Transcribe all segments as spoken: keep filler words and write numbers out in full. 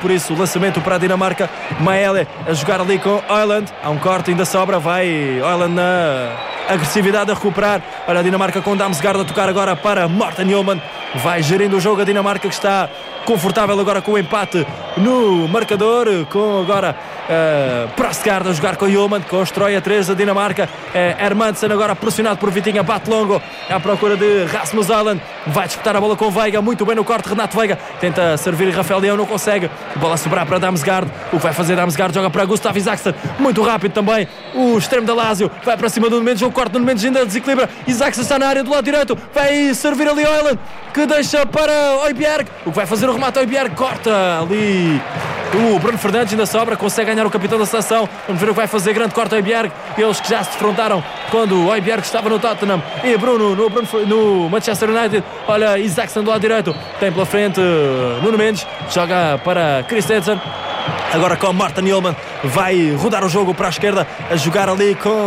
por isso o lançamento para a Dinamarca. Maele a jogar ali com Højlund, há um corte, ainda sobra, vai Højlund na agressividade a recuperar. Olha a Dinamarca com Damsgaard a tocar agora para Morten Hjulmand, vai gerindo o jogo a Dinamarca, que está confortável agora com o empate no marcador, com agora uh, Prosgaard a jogar com Hjulmand, constrói a três a Dinamarca. uh, Hermansen agora pressionado por Vitinha, bate longo à procura de Rasmus Højlund, vai disputar a bola com Veiga, muito bem no corte, Renato Veiga tenta servir Rafael Leão, não consegue, bola a sobrar para Damsgaard, o que vai fazer Damsgaard, joga para Gustav Isaksson, muito rápido também o extremo da Lazio, vai para cima do Nuno Mendes, o corte do Nuno Mendes ainda desequilibra, Isaksson está na área do lado direito, vai servir ali Højlund, que deixa para Højbjerg, o que vai fazer o remate. Højbjerg corta ali o Bruno Fernandes, ainda sobra, consegue ganhar o capitão da seleção. Vamos ver o que vai fazer, grande corte Højbjerg, eles que já se defrontaram quando o Højbjerg estava no Tottenham e Bruno no, Bruno, no Manchester United. Olha, Isaksson do lado direito, tem pela frente Nuno Mendes, joga para Christensen, agora com Morten Hjulmand, vai rodar o jogo para a esquerda, a jogar ali com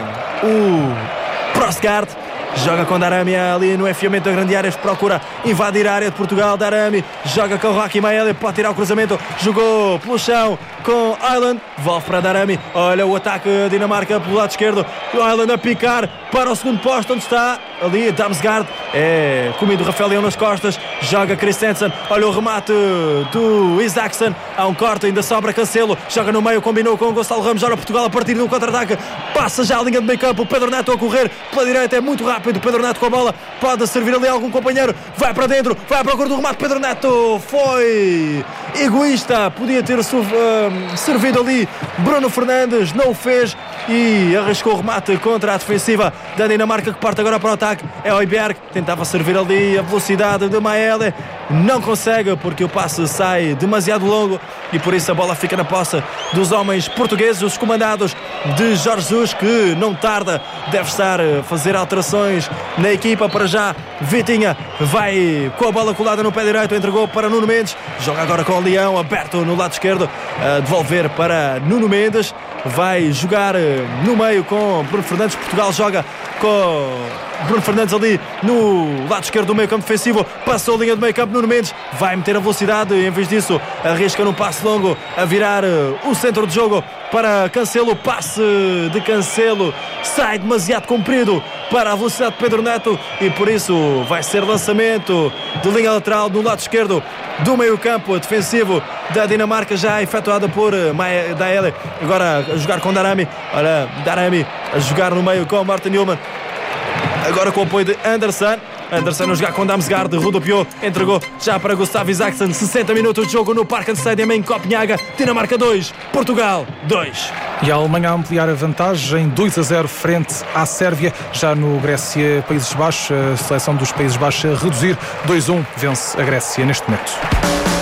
o Prosgaard, joga com Darami ali no enfiamento da grande área, procura invadir a área de Portugal. Darami joga com Rocky Maele, pode tirar o cruzamento, jogou pelo chão com Højlund, volve para Darami, olha o ataque da Dinamarca pelo lado esquerdo, Højlund a picar para o segundo posto, onde está ali Damsgaard, é comido Rafael Leão nas costas, joga Christensen, olha o remate do Isaksson, há um corte, ainda sobra Cancelo, joga no meio, combinou com o Gonçalo Ramos, olha Portugal a partir de um contra-ataque, passa já a linha de meio campo, o Pedro Neto a correr pela direita, é muito rápido, Pedro Neto com a bola, pode servir ali algum companheiro, vai para dentro, vai à procura do remate, Pedro Neto foi egoísta, podia ter uh, servido ali Bruno Fernandes, não o fez e arriscou o remate contra a defensiva da Dinamarca, que parte agora para o ataque. É Højbjerg, tentava servir ali a velocidade de Maele, não consegue porque o passe sai demasiado longo e por isso a bola fica na posse dos homens portugueses, os comandados de Jorge Jesus, que não tarda, deve estar a fazer alterações na equipa. Para já Vitinha vai com a bola colada no pé direito, entregou para Nuno Mendes, joga agora com o Leão aberto no lado esquerdo, a devolver para Nuno Mendes, vai jogar no meio com Bruno Fernandes. Portugal joga com Bruno Fernandes ali no lado esquerdo do meio campo defensivo, passou a linha do meio campo, Nuno Mendes vai meter a velocidade, em vez disso arrisca num passe longo a virar o centro de jogo para Cancelo, passe de Cancelo sai demasiado comprido para a velocidade de Pedro Neto e por isso vai ser lançamento de linha lateral no lado esquerdo do meio campo defensivo da Dinamarca, já efetuada por Maele, agora a jogar com Darami, olha Darami a jogar no meio com Morten Hjulmand, agora com o apoio de Anderson. Anderson a jogar com Damsgaard, rodopiou, entregou já para Gustav Isaksson. Sessenta minutos de jogo no Parken Stadium em Copenhaga. Dinamarca dois, Portugal dois. E a Alemanha a ampliar a vantagem dois a zero frente à Sérvia. Já no Grécia-Países Baixos, a seleção dos Países Baixos a reduzir dois a um, vence a Grécia neste momento.